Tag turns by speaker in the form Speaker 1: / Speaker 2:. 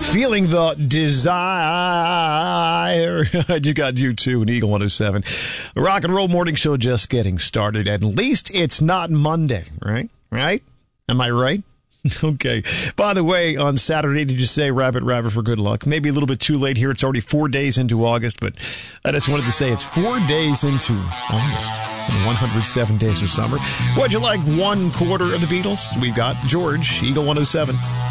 Speaker 1: Feeling the desire. You got you too, in Eagle 107. The Rock and Roll Morning Show just getting started. At least it's not Monday, right? Right? Am I right? Okay. By the way, on Saturday, did you say rabbit for good luck? Maybe a little bit too late here. It's already 4 days into August, but I just wanted to say it's 4 days into August and 107 days of summer. What'd you like? 1/4 of the Beatles? We've got George, Eagle 107.